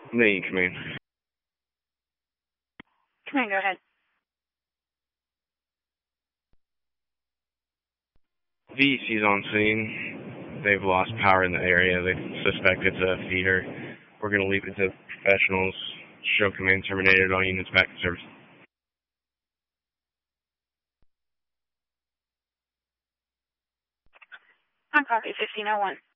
Navy Command. Command, go ahead. VEC's on scene. They've lost power in the area. They suspect it's a feeder. We're going to leave it to professionals. Show command terminated. All units back in service. On copy, 1501.